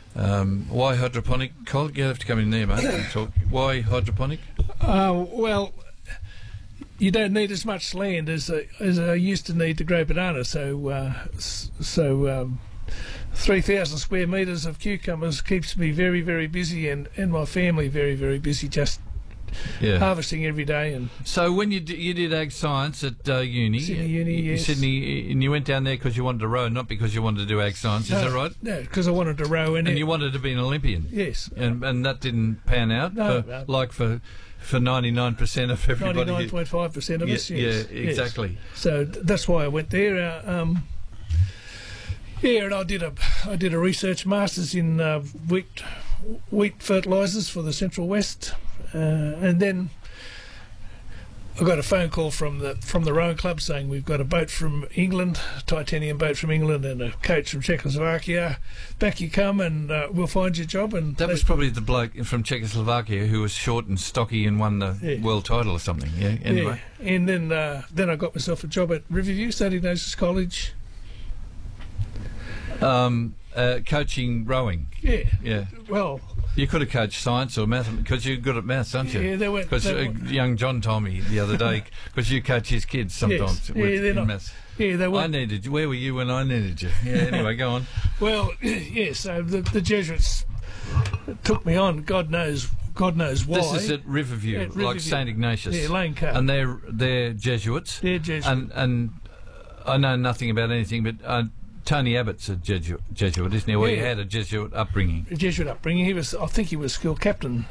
Why hydroponic? Col, you have to come in there, mate, and talk. Why hydroponic? Well, you don't need as much land as I used to need to grow bananas. So 3,000 square metres of cucumbers keeps me very, very busy, and my family very, very busy, just harvesting every day. And so when you did ag science at uni, yes. Sydney, and you went down there because you wanted to row, not because you wanted to do ag science. Is that right? No, because I wanted to row. And you wanted to be an Olympian. Yes. And that didn't pan out. No, for 99% of everybody. 99.5% of us. Yes. Yeah, exactly. Yes. So that's why I went there. And I did a research masters in wheat fertilisers for the Central West, and then I got a phone call from the rowing club saying we've got a boat from England, a titanium boat from England, and a coach from Czechoslovakia. Back you come, and we'll find you a job. And that was probably the bloke from Czechoslovakia who was short and stocky and won the world title or something. Yeah. Anyway. Yeah. And then I got myself a job at Riverview, St Ignatius College. Coaching rowing. Yeah. Well, you could have coached science or math because you're good at maths, aren't you? Yeah, they were. Because young John told me the other day, because you coach his kids sometimes in maths. Yeah, they were. I needed you. Where were you when I needed you? Yeah. Anyway, go on. Well, yeah. So the Jesuits took me on. God knows why. This is at Riverview, like St Ignatius. Yeah, Lane Cove. And they're Jesuits. They're Jesuits. And I know nothing about anything, but Tony Abbott's a Jesuit, isn't he? Well, he had a Jesuit upbringing. I think he was school captain.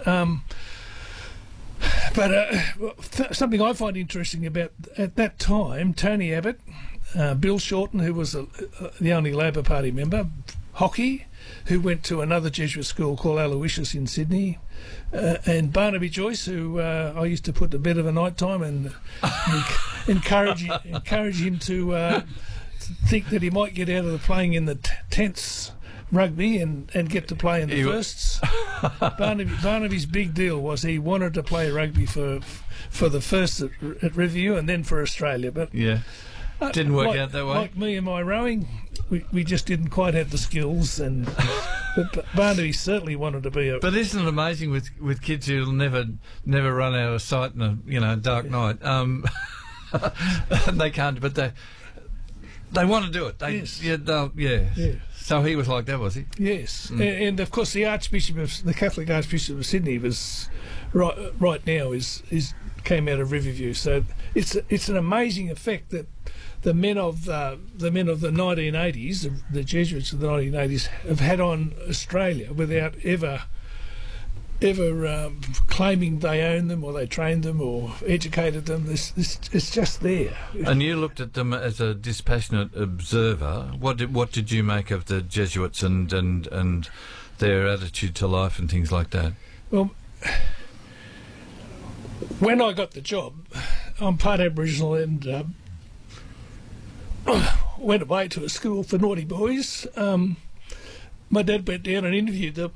Something I find interesting about at that time, Tony Abbott, Bill Shorten, who was the only Labor Party member, Hockey, who went to another Jesuit school called Aloysius in Sydney, and Barnaby Joyce, who I used to put to bed of a night time and encourage him to think that he might get out of the playing in the tents rugby and get to play in the firsts. Barnaby's big deal was he wanted to play rugby for the firsts at Riverview and then for Australia, but didn't work out that way. Like me and my rowing, we just didn't quite have the skills, but Barnaby certainly wanted to be a. But isn't it amazing with kids who'll never run out of sight in a dark night? They can't, but they want to do it. Yes. So he was like that, was he? Yes. And of course the Catholic Archbishop of Sydney was right now came out of Riverview. So it's an amazing effect that the men of the 1980s, the Jesuits of the 1980s, have had on Australia without ever claiming they own them or they trained them or educated them. It's just there. And you looked at them as a dispassionate observer. What did you make of the Jesuits and their attitude to life and things like that? Well, when I got the job, I'm part Aboriginal and went away to a school for naughty boys. My dad went down and interviewed them.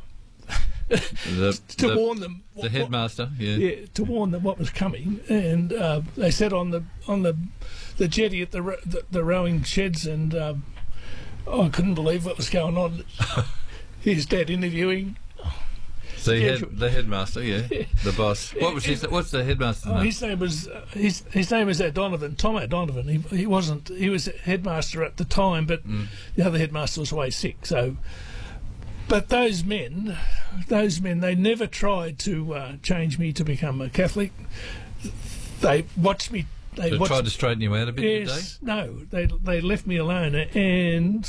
To warn them, the headmaster, to warn them what was coming, and they sat on the jetty at the rowing sheds, and I couldn't believe what was going on. His dad interviewing. The headmaster, the boss. What's the headmaster's name? His name was O'Donovan, Tom O'Donovan. He was headmaster at the time, but the other headmaster was away sick. So. But those men, they never tried to change me to become a Catholic. They watched me. They tried to straighten you out a bit. Yes, no, they left me alone and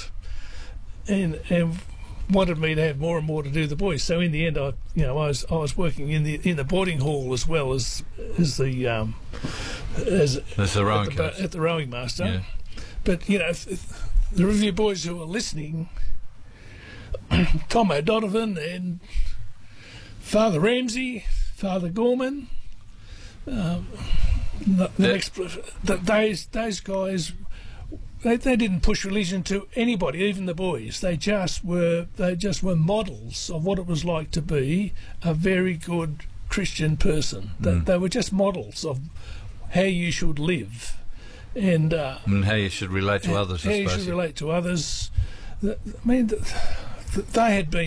wanted me to have more and more to do with the boys. So in the end, I was working in the boarding hall as well as the rowing coach at the rowing master. Yeah. But if the Riverview boys who are listening. Tom O'Donovan and Father Ramsey, Father Gorman, those guys, they didn't push religion to anybody, even the boys. They just were models of what it was like to be a very good Christian person. They were just models of how you should live and how you should relate to others. How you should relate to others. I mean. They had been